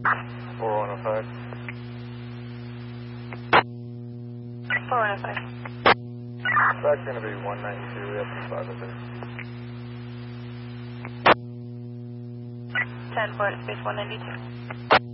4105. 4105. That's going to be 192. We have some 5 up there. 10 Florida Space 192.